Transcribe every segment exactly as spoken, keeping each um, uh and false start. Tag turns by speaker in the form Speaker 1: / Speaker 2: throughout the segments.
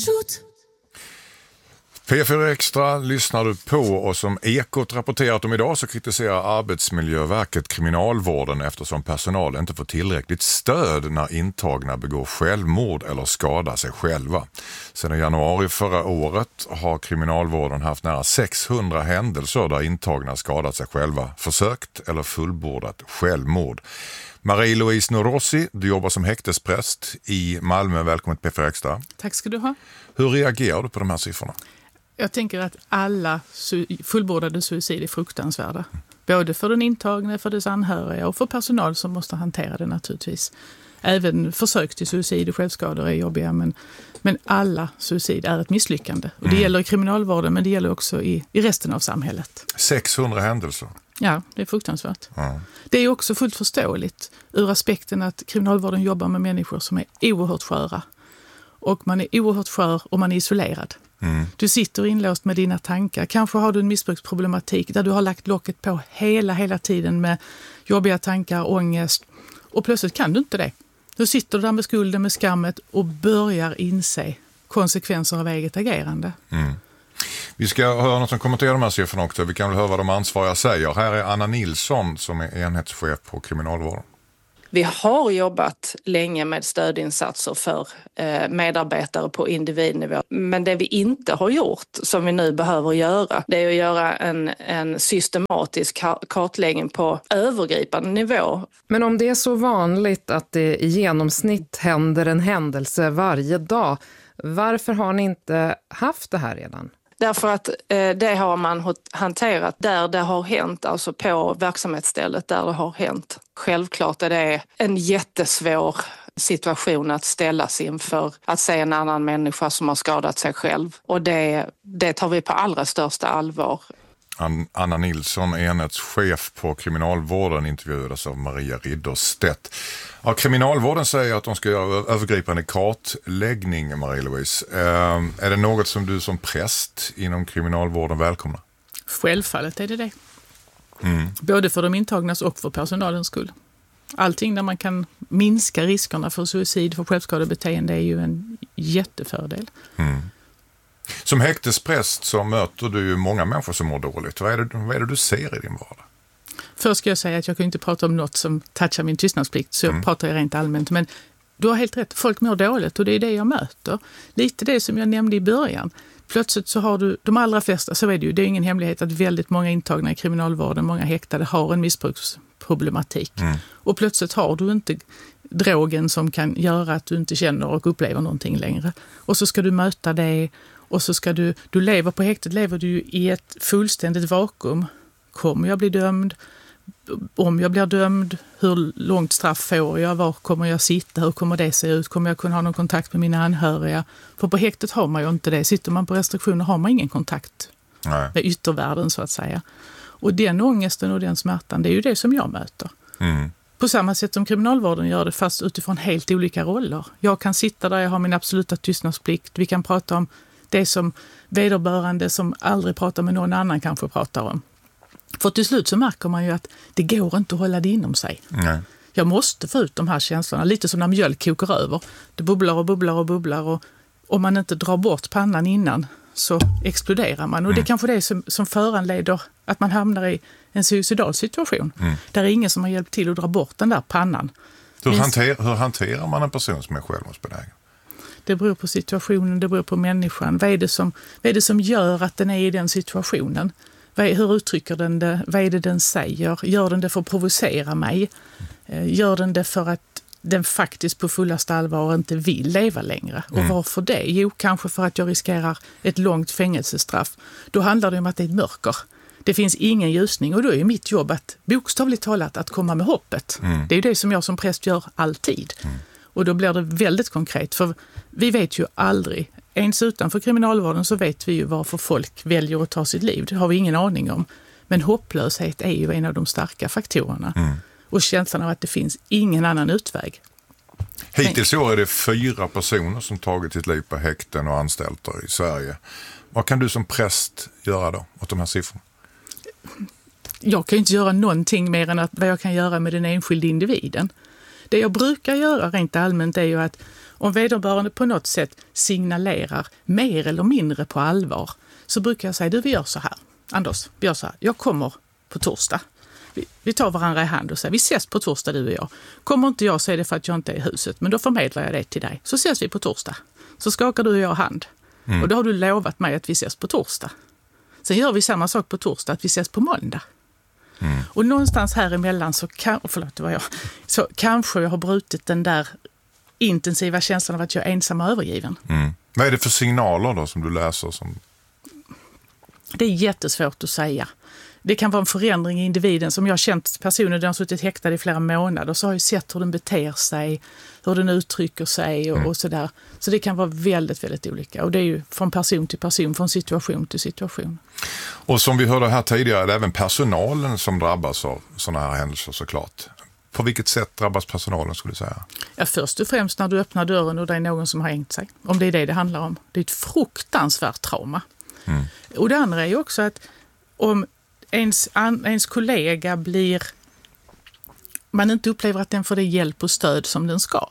Speaker 1: P fyra Extra lyssnar du på, och som Ekot rapporterat om idag så kritiserar Arbetsmiljöverket kriminalvården eftersom personal inte får tillräckligt stöd när intagna begår självmord eller skadar sig själva. Sedan januari förra året har kriminalvården haft nära sexhundra händelser där intagna skadat sig själva, försökt eller fullbordat självmord. Marie-Louise Norossi, du jobbar som häktespräst i Malmö. Välkommen till P fyra Extra.
Speaker 2: Tack ska du ha.
Speaker 1: Hur reagerar du på de här siffrorna?
Speaker 2: Jag tänker att alla su- fullbordade suicid är fruktansvärda. Både för den intagne, för dess anhöriga och för personal som måste hantera det naturligtvis. Även försök till suicid och självskador är jobbiga, men, men alla suicid är ett misslyckande. Och det mm. gäller i kriminalvården, men det gäller också i, i resten av samhället.
Speaker 1: sexhundra händelser.
Speaker 2: Ja, det är fruktansvärt.
Speaker 1: Mm.
Speaker 2: Det är också fullt förståeligt ur aspekten att kriminalvården jobbar med människor som är oerhört sköra. Och man är oerhört skör och man är isolerad. Mm. Du sitter inlåst med dina tankar. Kanske har du en missbruksproblematik där du har lagt locket på hela, hela tiden med jobbiga tankar, ångest. Och plötsligt kan du inte det. Du sitter där med skulden, med skammet och börjar inse konsekvenser av eget agerande.
Speaker 1: Mm. Vi ska höra något som kommenterar de här siffrorna också. Vi kan väl höra vad de ansvariga säger. Här är Anna Nilsson som är enhetschef på kriminalvården.
Speaker 3: Vi har jobbat länge med stödinsatser för eh, medarbetare på individnivå. Men det vi inte har gjort, som vi nu behöver göra, det är att göra en, en systematisk kartläggning på övergripande nivå.
Speaker 4: Men om det är så vanligt att det i genomsnitt händer en händelse varje dag, varför har ni inte haft det här redan?
Speaker 3: Därför att eh, det har man hanterat där det har hänt, alltså på verksamhetsstället där det har hänt. Självklart är det en jättesvår situation att ställas inför, att se en annan människa som har skadat sig själv. Och det, det tar vi på allra största allvar.
Speaker 1: Anna Nilsson, enhetschef på kriminalvården, intervjuades av Maria Ridderstedt. Ja, kriminalvården säger att de ska göra övergripande kartläggning, Marie-Louise. Eh, är det något som du som präst inom kriminalvården välkomnar?
Speaker 2: Självfallet är det det.
Speaker 1: Mm.
Speaker 2: Både för de intagnas och för personalens skull. Allting där man kan minska riskerna för suicid, för självskadebeteende är ju en jättefördel.
Speaker 1: Mm. Som häktespräst så möter du ju många människor som mår dåligt. Vad är det, vad är det du ser i din vardag?
Speaker 2: Först ska jag säga att jag kan inte prata om något som touchar min tystnadsplikt, så jag mm. pratar rent allmänt. Men du har helt rätt, folk mår dåligt och det är det jag möter. Lite det som jag nämnde i början. Plötsligt så har du, de allra flesta, så är det ju, det är ingen hemlighet att väldigt många intagna i kriminalvården, många häktade har en missbruksproblematik. Mm. Och plötsligt har du inte drogen som kan göra att du inte känner och upplever någonting längre. Och så ska du möta det. Och så ska du, du lever på häktet, lever du i ett fullständigt vakuum. Kommer jag bli dömd? Om jag blir dömd, hur långt straff får jag? Var kommer jag sitta? Hur kommer det se ut? Kommer jag kunna ha någon kontakt med mina anhöriga? För på häktet har man ju inte det. Sitter man på restriktioner har man ingen kontakt Nej. med yttervärlden så att säga. Och den ångesten och den smärtan, det är ju det som jag möter.
Speaker 1: Mm.
Speaker 2: På samma sätt som kriminalvården gör det, fast utifrån helt olika roller. Jag kan sitta där, jag har min absoluta tystnadsplikt. Vi kan prata om det som vederbörande som aldrig pratar med någon annan kanske pratar om. För till slut så märker man ju att det går inte att hålla det inom sig.
Speaker 1: Nej.
Speaker 2: Jag måste få ut de här känslorna, lite som när mjölk kokar över. Det bubblar och bubblar och bubblar och om man inte drar bort pannan innan så exploderar man. Och det är kanske det som, som föranleder att man hamnar i en suicidal situation. Mm. Där är ingen som har hjälpt till att dra bort den där pannan.
Speaker 1: Hur, hanter, hur hanterar man en person som är självmordsbenägen?
Speaker 2: Det beror på situationen, det beror på människan. Vad är det som, vad är det som gör att den är i den situationen? Vad är, hur uttrycker den det? Vad är det den säger? Gör den det för att provocera mig? Gör den det för att den faktiskt på fullaste allvar inte vill leva längre? Och mm. varför det? Jo, kanske för att jag riskerar ett långt fängelsestraff. Då handlar det om att det är ett mörker. Det finns ingen ljusning och då är mitt jobb att bokstavligt talat att komma med hoppet. Mm. Det är ju det som jag som präst gör alltid. Mm. Och då blir det väldigt konkret, för vi vet ju aldrig, ens utanför kriminalvården så vet vi ju varför folk väljer att ta sitt liv. Det har vi ingen aning om. Men hopplöshet är ju en av de starka faktorerna. Mm. Och känslan av att det finns ingen annan utväg.
Speaker 1: Hittills i år är det fyra personer som tagit sitt liv på häkten och anstalter i Sverige. Vad kan du som präst göra då åt de här siffrorna?
Speaker 2: Jag kan ju inte göra någonting mer än att, vad jag kan göra med den enskilda individen. Det jag brukar göra rent allmänt är ju att Om vederbörande på något sätt signalerar mer eller mindre på allvar, så brukar jag säga, du, vi gör så här. Anders, vi gör så här. Jag kommer på torsdag. Vi, vi tar varandra i hand och säger, vi ses på torsdag du och jag. Kommer inte jag så är det för att jag inte är i huset, men då förmedlar jag det till dig. Så ses vi på torsdag. Så skakar du och jag hand. Mm. Och då har du lovat mig att vi ses på torsdag. Sen gör vi samma sak på torsdag, att vi ses på måndag. Mm. Och någonstans här emellan så, kan, förlåt, det var jag, så kanske jag har brutit den där intensiva känslan av att jag är ensam och övergiven.
Speaker 1: Mm. Vad är det för signaler då som du läser? Som...
Speaker 2: Det är jättesvårt att säga. Det kan vara en förändring i individen. Som jag har känt personer, den har suttit häktad i flera månader, så har jag sett hur den beter sig, hur den uttrycker sig och, mm. och sådär. Så det kan vara väldigt, väldigt olika. Och det är ju från person till person, från situation till situation.
Speaker 1: Och som vi hörde här tidigare, det är även personalen som drabbas av sådana här händelser såklart. På vilket sätt drabbas personalen skulle du säga? Ja,
Speaker 2: först och främst när du öppnar dörren och det är någon som har hängt sig. Om det är det det handlar om. Det är ett fruktansvärt trauma. Mm. Och det andra är ju också att om ens, an, ens kollega blir... man inte upplever att den får det hjälp och stöd som den ska.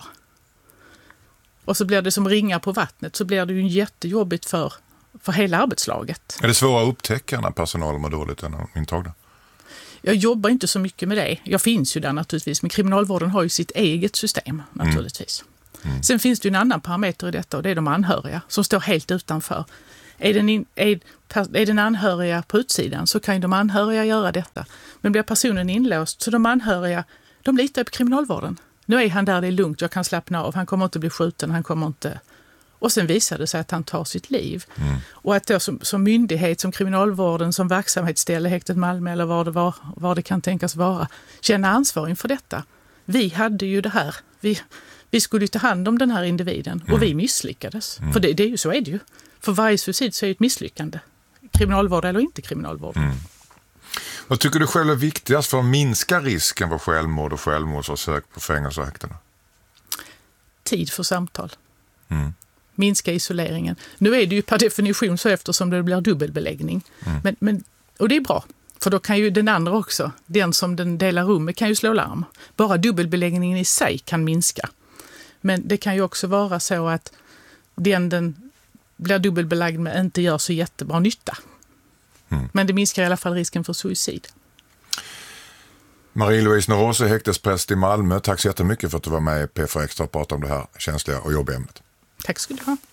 Speaker 2: Och så blir det som ringar på vattnet, så blir det ju jättejobbigt för, för hela arbetslaget.
Speaker 1: Är det svåra att upptäcka när personalen mår dåligt än intagna?
Speaker 2: Jag jobbar inte så mycket med det. Jag finns ju där naturligtvis, men kriminalvården har ju sitt eget system naturligtvis. Mm. Mm. Sen finns det ju en annan parameter i detta och det är de anhöriga som står helt utanför. Är den, in, är, är den anhöriga på utsidan så kan ju de anhöriga göra detta. Men blir personen inlåst så de anhöriga, de litar på kriminalvården. Nu är han där, det är lugnt, jag kan slappna av, han kommer inte bli skjuten, han kommer inte... Och sen visar det sig att han tar sitt liv. Mm. Och att då som, som myndighet, som kriminalvården, som verksamhetsställe, häktet Malmö eller vad det, var, vad det kan tänkas vara, känna ansvar inför detta. Vi hade ju det här, vi, vi skulle ta hand om den här individen mm. och vi misslyckades. Mm. För det, det är ju så är det ju. För varje suicid så är det ett misslyckande. Kriminalvård eller inte kriminalvård. Mm.
Speaker 1: Vad tycker du själv är viktigast för att minska risken för självmord och självmordsförsök på fängelse och häkten?
Speaker 2: Tid för samtal.
Speaker 1: Mm.
Speaker 2: Minska isoleringen. Nu är det ju per definition så eftersom det blir dubbelbeläggning. Mm. Men, men, och det är bra. För då kan ju den andra också, den som den delar rum med, kan ju slå larm. Bara dubbelbeläggningen i sig kan minska. Men det kan ju också vara så att den den blir dubbelbelagd med inte gör så jättebra nytta. Mm. Men det minskar i alla fall risken för suicid.
Speaker 1: Marie-Louise Norose, häktespräst i Malmö. Tack så jättemycket för att du var med i P fyra Extra och pratade om det här känsliga och jobbiga ämnet.
Speaker 2: Tack ska du ha.